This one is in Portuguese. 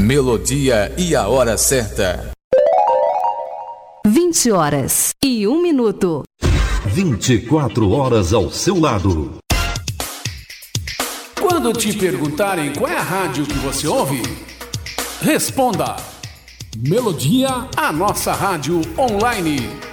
melodia e a hora certa. 20h01. 24 horas ao seu lado. Quando te perguntarem qual é a rádio que você ouve, responda: Melodia, a nossa rádio online.